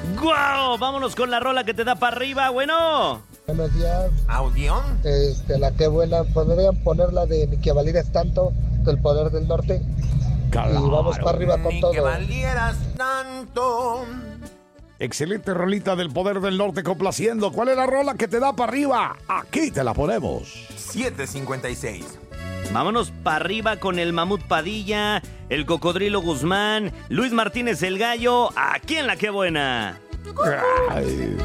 ¡Guau! Vámonos con la rola que te da para arriba, bueno. Buenos días. ¿Audio? La que buena, podrían ponerla de Ni que valieras tanto, del Poder del Norte. Claro. Y vamos para arriba con Ni todo. que valieras tanto. Excelente rolita del Poder del Norte complaciendo. ¿Cuál es la rola que te da para arriba? Aquí te la ponemos. 7:56. Vámonos para arriba con el Mamut Padilla, el Cocodrilo Guzmán, Luis Martínez el Gallo, aquí en La Que Buena. Ay.